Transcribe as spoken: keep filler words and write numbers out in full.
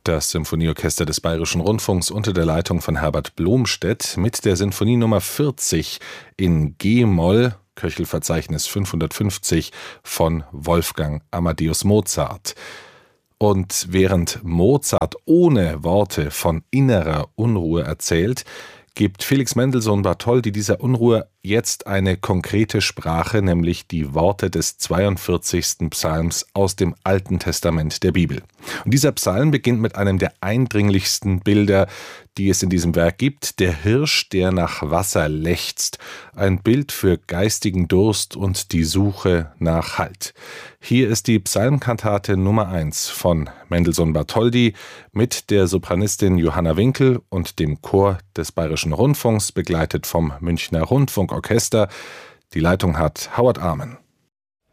Das Symphonieorchester des Bayerischen Rundfunks unter der Leitung von Herbert Blomstedt mit der Sinfonie Nummer vierzig in G-Moll, Köchelverzeichnis fünfhundertfünfzig von Wolfgang Amadeus Mozart. Und während Mozart ohne Worte von innerer Unruhe erzählt, gibt Felix Mendelssohn Bartholdy dieser Unruhe jetzt eine konkrete Sprache, nämlich die Worte des zweiundvierzigsten Psalms aus dem Alten Testament der Bibel. Und dieser Psalm beginnt mit einem der eindringlichsten Bilder, die es in diesem Werk gibt, der Hirsch, der nach Wasser lechzt, ein Bild für geistigen Durst und die Suche nach Halt. Hier ist die Psalmkantate Nummer eins von Mendelssohn Bartholdy mit der Sopranistin Johanna Winkel und dem Chor des Bayerischen Rundfunks, begleitet vom Münchner Rundfunkorchester. Die Leitung hat Howard Arman.